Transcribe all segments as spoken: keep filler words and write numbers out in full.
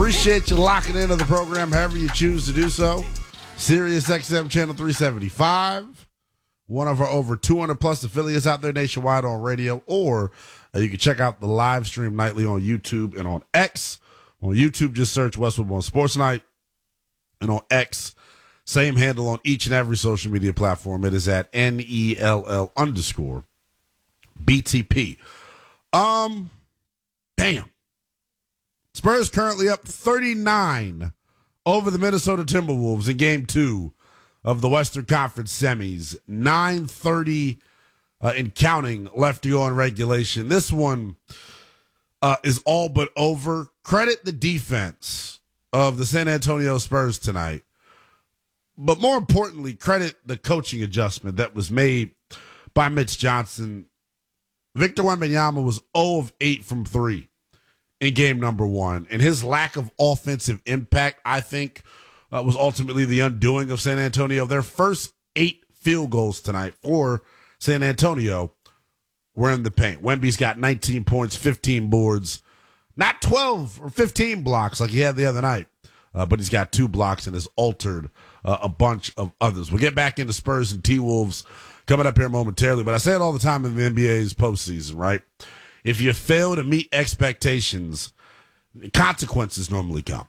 Appreciate you locking into the program however you choose to do so. Sirius X M Channel three seventy-five. One of our over two hundred plus affiliates out there nationwide on radio, or uh, you can check out the live stream nightly on YouTube and on X. On YouTube, just search Westwood One Sports Night. And on X, same handle on each and every social media platform. It is at N E L L underscore B T P. Um, damn. Spurs currently up thirty-nine over the Minnesota Timberwolves in game two of the Western Conference semis. nine thirty uh, and counting left to go in regulation. This one uh, is all but over. Credit the defense of the San Antonio Spurs tonight. But more importantly, credit the coaching adjustment that was made by Mitch Johnson. Victor Wembanyama was zero of eight from three in game number one. And his lack of offensive impact, I think, uh, was ultimately the undoing of San Antonio. Their first eight field goals tonight for San Antonio were in the paint. Wemby's got nineteen points, fifteen boards, not twelve or fifteen blocks like he had the other night, uh, but he's got two blocks and has altered uh, a bunch of others. We'll get back into Spurs and T-Wolves coming up here momentarily, but I say it all the time in the N B A's postseason, right? If you fail to meet expectations, consequences normally come.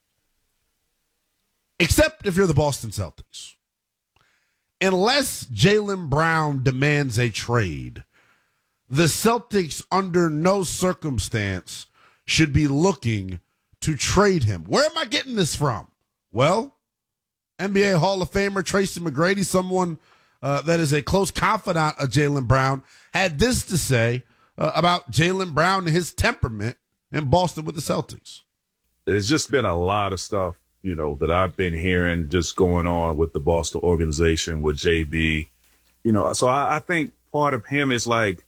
Except if you're the Boston Celtics. Unless Jaylen Brown demands a trade, the Celtics under no circumstance should be looking to trade him. Where am I getting this from? Well, N B A Hall of Famer Tracy McGrady, someone uh, that is a close confidant of Jaylen Brown, had this to say uh, about Jaylen Brown and his temperament in Boston with the Celtics. There's just been a lot of stuff, you know, that I've been hearing just going on with the Boston organization, with J B. You know, so I, I think part of him is like,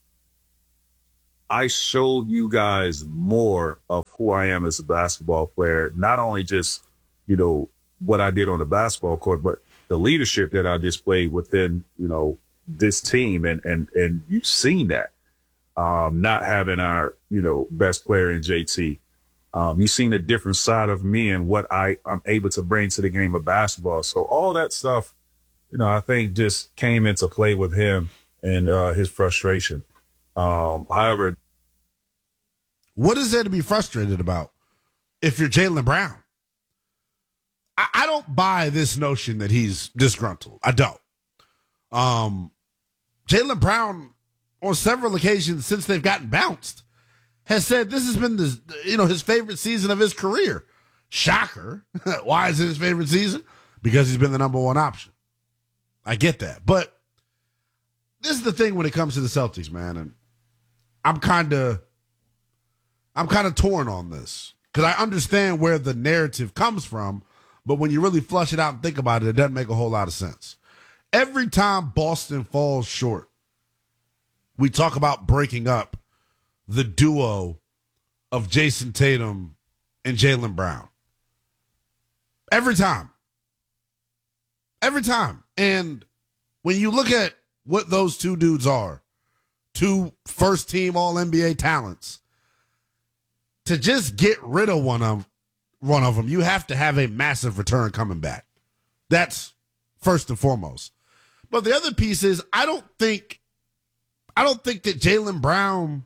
I showed you guys more of who I am as a basketball player, not only just, you know, what I did on the basketball court, but the leadership that I displayed within, you know, this team. And, and, and you've seen that, um, not having our, you know, best player in J T. Um, you've seen a different side of me and what I, I'm able to bring to the game of basketball. So all that stuff, you know, I think just came into play with him and uh, his frustration. Um, however, what is there to be frustrated about if you're Jaylen Brown? I, I don't buy this notion that he's disgruntled. I don't. Um, Jaylen Brown, on several occasions since they've gotten bounced, has said this has been the, you know, his favorite season of his career. Shocker. Why is it his favorite season? Because he's been the number one option. I get that. But this is the thing when it comes to the Celtics, man. And I'm kind of, I'm kind of torn on this because I understand where the narrative comes from. But when you really flush it out and think about it, it doesn't make a whole lot of sense. Every time Boston falls short, we talk about breaking up the duo of Jason Tatum and Jaylen Brown. Every time. Every time. And when you look at what those two dudes are, two first-team All N B A talents, to just get rid of one of, one of them, you have to have a massive return coming back. That's first and foremost. But the other piece is I don't think, I don't think that Jaylen Brown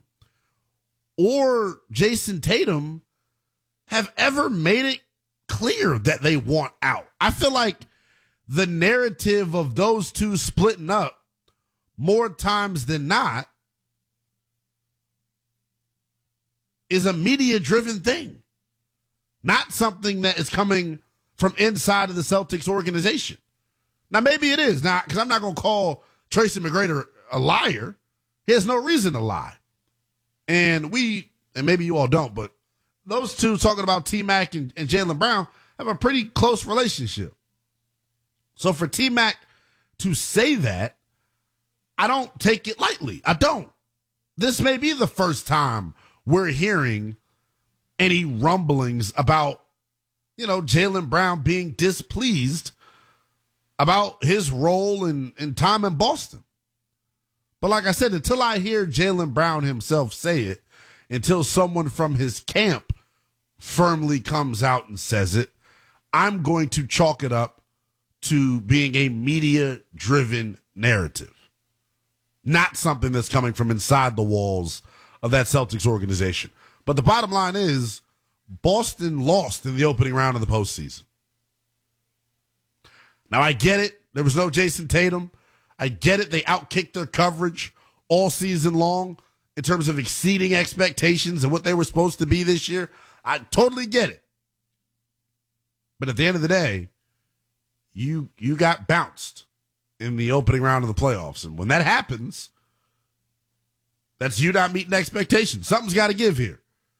or Jason Tatum have ever made it clear that they want out. I feel like the narrative of those two splitting up more times than not is a media-driven thing, not something that is coming from inside of the Celtics organization. Now, maybe it is not, because I'm not going to call Tracy McGrady a liar. He has no reason to lie. And we, and maybe you all don't, but those two talking about T-Mac and, and Jaylen Brown have a pretty close relationship. So for T-Mac to say that, I don't take it lightly. I don't. This may be the first time we're hearing any rumblings about, you know, Jaylen Brown being displeased about his role in, in time in Boston. But like I said, until I hear Jaylen Brown himself say it, until someone from his camp firmly comes out and says it. I'm going to chalk it up to being a media-driven narrative, not something that's coming from inside the walls of that Celtics organization. But the bottom line is Boston lost in the opening round of the postseason. Now, I get it. There was no Jason Tatum. I get it. They outkicked their coverage all season long in terms of exceeding expectations and what they were supposed to be this year. I totally get it. But at the end of the day, you you got bounced in the opening round of the playoffs. And when that happens, that's you not meeting expectations. Something's got to give here.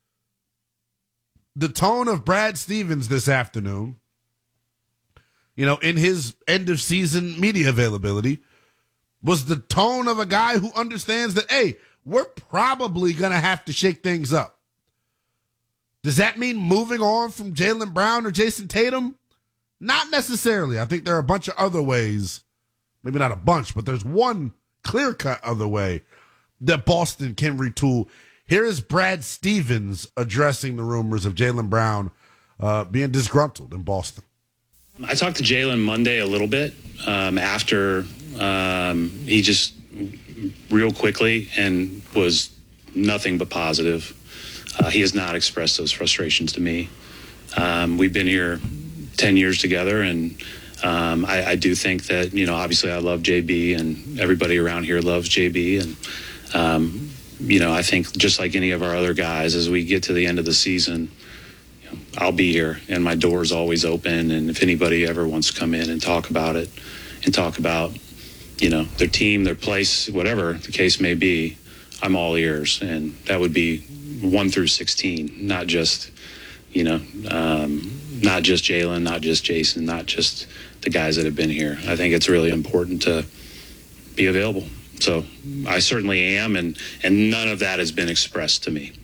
The tone of Brad Stevens this afternoon, you know, in his end of season media availability, was the tone of a guy who understands that, hey, we're probably going to have to shake things up. Does that mean moving on from Jaylen Brown or Jason Tatum? Not necessarily. I think there are a bunch of other ways, maybe not a bunch, but there's one clear-cut other way that Boston can retool. Here is Brad Stevens addressing the rumors of Jaylen Brown uh, being disgruntled in Boston. I talked to Jaylen Monday a little bit um, after um, he just real quickly and was nothing but positive. Uh, he has not expressed those frustrations to me. Um, we've been here ten years together, and um, I, I do think that, you know, obviously I love J B, and everybody around here loves J B. And, um, you know, I think just like any of our other guys, as we get to the end of the season, you know, I'll be here, and my door's always open. And if anybody ever wants to come in and talk about it and talk about, you know, their team, their place, whatever the case may be, I'm all ears. And that would be one through sixteen, not just, you know, um, not just Jaylen, not just Jason, not just the guys that have been here. I think it's really important to be available. So I certainly am, and, and none of that has been expressed to me.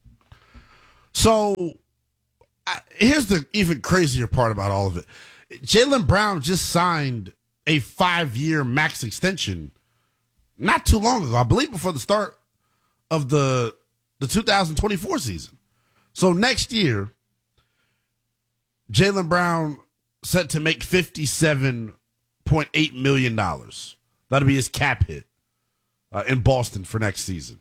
So I, here's the even crazier part about all of it. Jaylen Brown just signed a five-year max extension not too long ago, I believe before the start of the the two thousand twenty-four season. So next year, Jaylen Brown set to make fifty-seven point eight million dollars. That'll be his cap hit uh, in Boston for next season.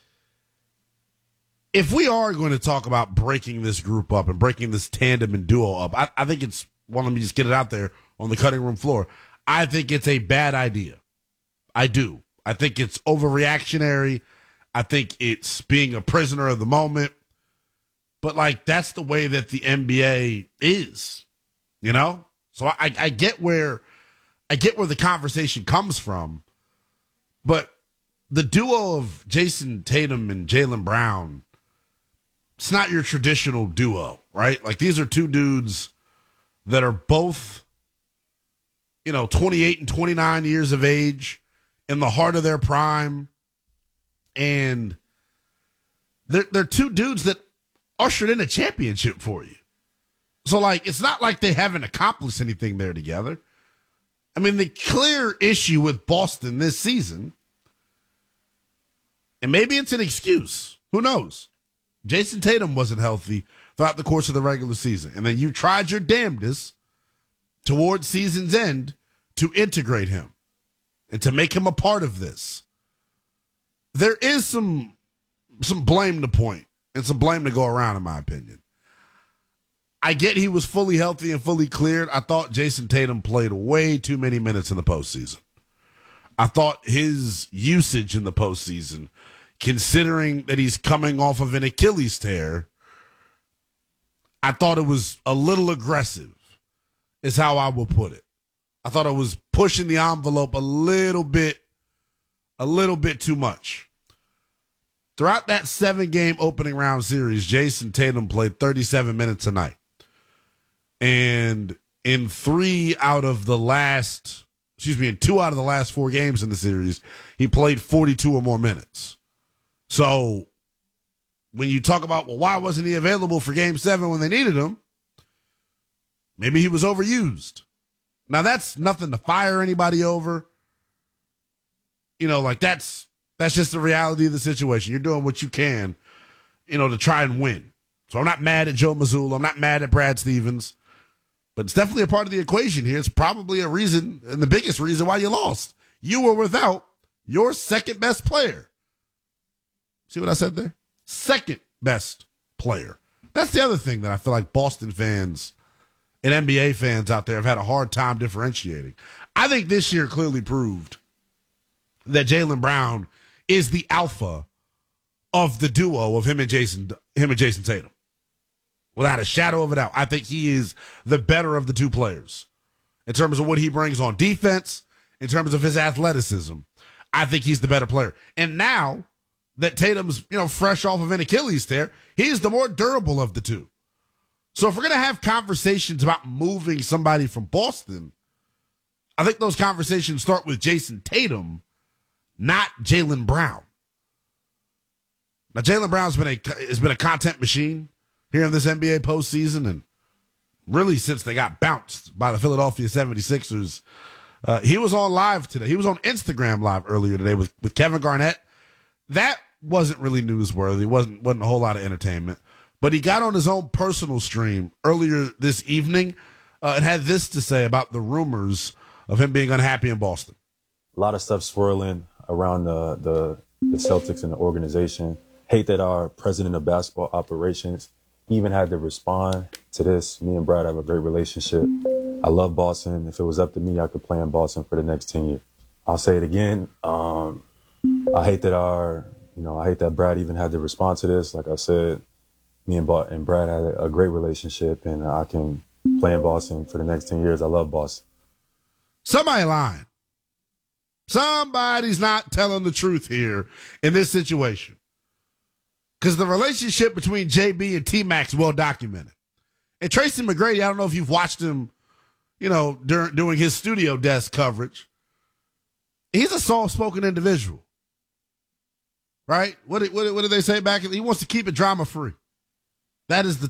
If we are going to talk about breaking this group up and breaking this tandem and duo up, I, I think it's, well, let me just get it out there on the cutting room floor. I think it's a bad idea. I do. I think it's overreactionary. I think it's being a prisoner of the moment. But, like, that's the way that the N B A is, you know? So I, I get where I get where the conversation comes from. But the duo of Jason Tatum and Jaylen Brown, it's not your traditional duo, right? Like, these are two dudes that are both, you know, twenty-eight and twenty-nine years of age, in the heart of their prime. And they're, they're two dudes that ushered in a championship for you. So, like, it's not like they haven't accomplished anything there together. I mean, the clear issue with Boston this season, and maybe it's an excuse, who knows? Jason Tatum wasn't healthy throughout the course of the regular season. And then you tried your damnedest towards season's end to integrate him and to make him a part of this. There is some some blame to point and some blame to go around, in my opinion. I get he was fully healthy and fully cleared. I thought Jason Tatum played way too many minutes in the postseason. I thought his usage in the postseason, considering that he's coming off of an Achilles tear, I thought it was a little aggressive, is how I will put it. I thought it was pushing the envelope a little bit, a little bit too much. Throughout that seven-game opening round series, Jason Tatum played thirty-seven minutes a night. And in three out of the last, excuse me, in two out of the last four games in the series, he played forty-two or more minutes. So when you talk about, well, why wasn't he available for game seven when they needed him? Maybe he was overused. Now, that's nothing to fire anybody over. You know, like that's that's just the reality of the situation. You're doing what you can, you know, to try and win. So I'm not mad at Joe Mazzulla. I'm not mad at Brad Stevens. But it's definitely a part of the equation here. It's probably a reason, and the biggest reason why you lost. You were without your second best player. See what I said there? Second best player. That's the other thing that I feel like Boston fans and N B A fans out there have had a hard time differentiating. I think this year clearly proved that Jaylen Brown is the alpha of the duo of him and Jason, him and Jason Tatum. Without a shadow of a doubt, I think he is the better of the two players in terms of what he brings on defense, in terms of his athleticism. I think he's the better player. And now that Tatum's, you know, fresh off of an Achilles tear, he's the more durable of the two. So if we're going to have conversations about moving somebody from Boston, I think those conversations start with Jason Tatum, not Jaylen Brown. Now, Jaylen Brown's been a has been a content machine here in this N B A postseason, and really since they got bounced by the Philadelphia seventy-sixers. Uh, he was on live today. He was on Instagram live earlier today with, with Kevin Garnett. That wasn't really newsworthy. wasn't wasn't a whole lot of entertainment. But he got on his own personal stream earlier this evening uh, and had this to say about the rumors of him being unhappy in Boston. A lot of stuff swirling around the, the, the Celtics and the organization. Hate that our president of basketball operations even had to respond to this. Me and Brad have a great relationship. I love Boston. If it was up to me, I could play in Boston for the next ten years. I'll say it again. Um, I hate that our, you know, I hate that Brad even had to respond to this. Like I said, me and, ba- and Brad had a great relationship, and I can play in Boston for the next ten years. I love Boston. Somebody lying. Somebody's not telling the truth here in this situation. Because the relationship between J B and T-Mac is well documented. And Tracy McGrady, I don't know if you've watched him, you know, during doing his studio desk coverage. He's a soft-spoken individual, right? What did, what did, what did they say back? He wants to keep it drama-free. That is the